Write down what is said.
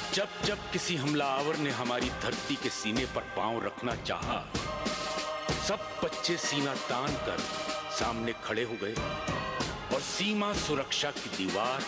जब जब किसी हमलावर ने हमारी धरती के सीने पर पांव रखना चाहा, सब बच्चे सीना तान कर सामने खड़े हो गए और सीमा सुरक्षा की दीवार